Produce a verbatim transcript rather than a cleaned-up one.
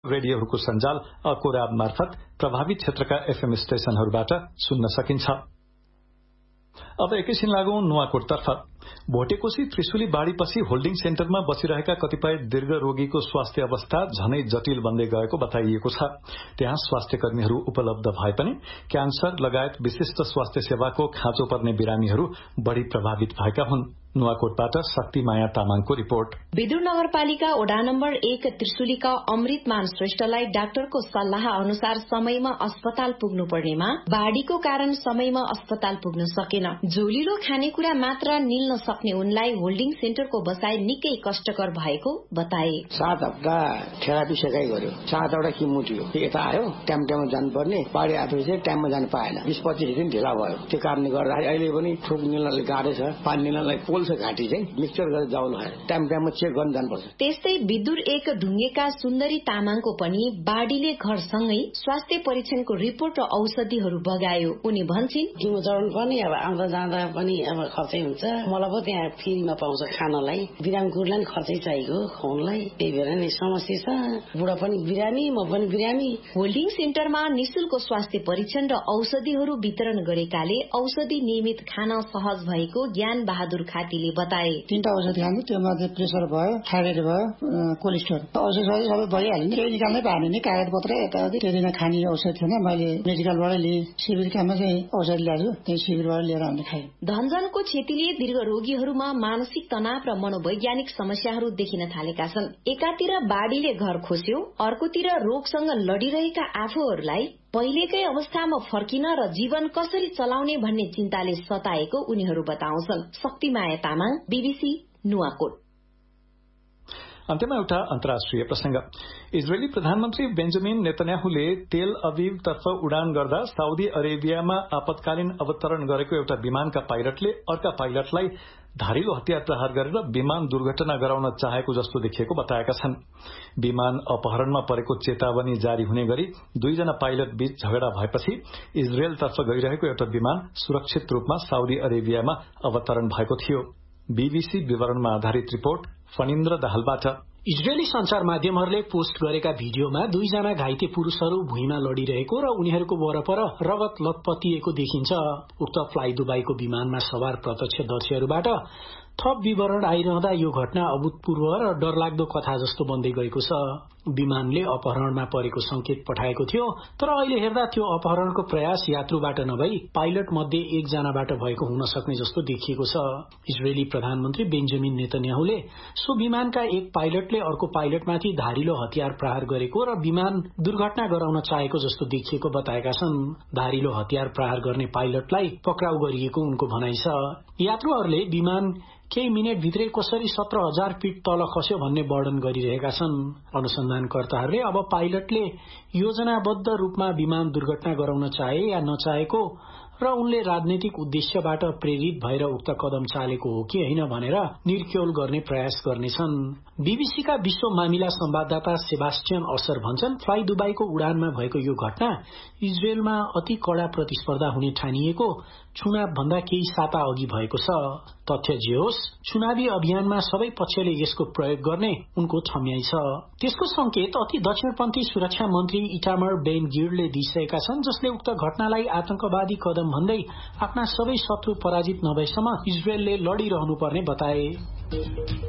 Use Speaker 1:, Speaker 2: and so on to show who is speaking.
Speaker 1: रेडियोहरूको सञ्जाल अकोराब मार्फत प्रभावित क्षेत्रका एफएम स्टेशनहरूबाट सुन्न सकिन्छ। अब एकैछिन लागौं नुवाकोटतर्फ। भोटेकोशी त्रिशुली बाढ़ीपछि होल्डिङ सेन्टरमा बसिरहेका कतिपय दीर्घ रोगीको स्वास्थ्य अवस्था झनै जटिल बन्दै गएको बताइएको छ। त्यहाँ स्वास्थ्य कर्मीहरू उपलब्ध भए पनि क्यान्सर लगायत विशिष्ट स्वास्थ्य सेवाको खाँचो पर्ने बिरामीहरू बढ़ी प्रभावित भएका हुन्। नुवाकोटबाट शक्तिमाया तामाङको रिपोर्ट।
Speaker 2: विदुर नगरपालिका वडा नम्बर एक त्रिशुलीका अमृतमान श्रेष्ठलाई डाक्टरको सल्लाह अनुसार समयमा अस्पताल पुग्नु पर्नेमा बाढ़ीको कारण समयमा अस्पताल पुग्न सकेन। झोलिलो खानेकुरा मात्र निल्न सक्ने उनलाई होल्डिङ सेन्टरको बसाई निकै कष्टकर भएको बताए।
Speaker 3: सात हप्ता थेरापी सेकाइ गर्यो, सातवटा किमोटियो यता आयो, टाइम टाइममा जानुपर्ने, बाढ़ी आएपछि टाइममा जानु पाएन, बीस पच्चीस दिन ढिला भयो। त्यो कारणले गर्दा अहिले पनि थुक निल्नले गाह्रो छ। पानी निल्नलाई पोल्छ घाँटी चाहिँ मिक्सचर गरेर जाउनु है, टाइम टाइममा चेक गर्न जानुपर्छ।
Speaker 2: त्यस्तै विदुर एक ढुङ्गेका सुन्दरी तामाङको पनि बाढ़ीले घरसँगै स्वास्थ्य परीक्षणको रिपोर्ट र औषधिहरू बगायो। उनी भन्छिन्,
Speaker 4: किमो चढाउनु पनि अब आउँदा जाँदा पनि अब खर्चै हुन्छ। मलाई पो त्यहाँ फ्रीमा पाउँछ खानलाई, बिरामीहरूलाई नि खर्चै चाहिएको खुवाउनलाई, त्यही भएर नि समस्या छ। बुढा पनि बिरामी, म पनि बिरामी।
Speaker 2: होल्डिङ सेन्टरमा निशुल्क स्वास्थ्य परीक्षण र औषधिहरू वितरण गरेकाले औषधि नियमित खान सहज भएको ज्ञान बहादुर खातीले बताए।
Speaker 5: तीनटा औषधि खानु, त्योमा प्रेसर भयो, थाइरोइड भयो, कोलेस्ट्रोल, औषधि सबै भइहाल्यो। त्यो निकाल्नै पाएन नि, कागज पत्र यताउति। त्यो दिन खाने औषध थिएन, मैले मेडिकलबाट लिएँ। शिविरकामा चाहिँ औषधि ल्याएको, त्यही शिविरबाट लिएर हामीले खायौँ।
Speaker 2: धनजनको क्षतिले दीर्घ रोगीहरूमा मानसिक तनाव र मनोवैज्ञानिक समस्याहरू देखिन थालेका छन्। एकातिर बाढ़ीले घर खोस्यो, अर्कोतिर रोगसँग लडिरहेका आफूहरूलाई पहिलेकै अवस्थामा फर्किन र जीवन कसरी चलाउने भन्ने चिन्ताले सताएको उनीहरू बताउँछन्। शक्तिमाया तामाङ, बीबीसी नुवाकोट।
Speaker 1: अन्त्यमा एउटा अन्तर्राष्ट्रिय प्रसंग। इजरायली प्रधानमन्त्री बेन्जामिन नेतन्याहुले तेल अभिवतर्फ उडान गर्दा साउदी अरेबियामा आपतकालीन अवतरण गरेको एउटा विमानका पाइलटले अर्का पाइलटलाई धारिलो हतियार प्रहार गरेर विमान दुर्घटना गराउन चाहेको जस्तो देखिएको बताएका छन्। विमान अपहरणमा परेको चेतावनी जारी हुने गरी दुईजना पाइलट बीच झगडा भएपछि इजरायलतर्फ गइरहेको एउटा विमान सुरक्षित रूपमा साउदी अरेबियामा अवतरण भएको थियो। बीबीसी विवरणमा आधारित रिपोर्ट फणिन्द्र दाहालबाट।
Speaker 6: इजरायली संचार माध्यमहरूले पोस्ट गरेका भिडियोमा दुईजना घाइते पुरूषहरू भुइँमा लडिरहेको र उनीहरूको वरपर रगत लतपतिएको देखिन्छ। उक्त फ्लाइ दुबईको विमानमा सवार प्रत्यक्षदर्शीहरूबाट थप विवरण आइरहँदा यो घटना अभूतपूर्व र डरलाग्दो कथा जस्तो बन्दै गएको छ। विमानले अपहरणमा परेको संकेत पठाएको थियो, तर अहिले हेर्दा त्यो अपहरणको प्रयास यात्रुबाट नभई पाइलट मध्ये एकजनाबाट भएको हुन सक्ने जस्तो देखिएको छ। इजरायली प्रधानमन्त्री बेन्जामिन नेतन्याहुले सो विमानका एक पाइलटले अर्को पाइलटमाथि धारिलो हतियार प्रहार गरेको र विमान दुर्घटना गराउन चाहेको जस्तो देखिएको बताएका छन्। धारिलो हतियार प्रहार गर्ने पाइलटलाई पक्राउ गरिएको उनको भनाइ छ। यात्रुहरूले विमान केही मिनट भित्रै कसरी सत्र हजार फिट तल खस्यो भन्ने वर्णन गरिरहेका छन्। अनुसन्धानकर्ताहरूले अब पाइलटले योजनाबद्ध रूपमा विमान दुर्घटना गराउन चाहे या नचाहेको र उनले राजनैतिक उद्देश्यबाट प्रेरित भएर उक्त कदम चालेको हो कि होइन भनेर निर्क्योल गर्ने प्रयास गर्नेछन्। बीबीसीका विश्व मामिला संवाददाता सेबास्टियन असर भन्छन्, फ्लाइ दुबईको उडानमा भएको यो घटना इजरायलमा अति कड़ा प्रतिस्पर्धा हुने ठानिएको चुनाव भन्दा केही साता अघि भएको छ। तथ्य जे होस्, चुनावी अभियानमा सबै पक्षले यसको प्रयोग गर्ने उनको ठम्याइ छ। त्यसको संकेत अति दक्षिणपन्थी सुरक्षा मन्त्री इटामर बेन गिर्डले दिइसकेका छन्, जसले उक्त घटनालाई आतंकवादी कदम भन्दै आफ्ना सबै शत्रु पराजित नभएसम्म इजरायलले लडिरहनुपर्ने बताए।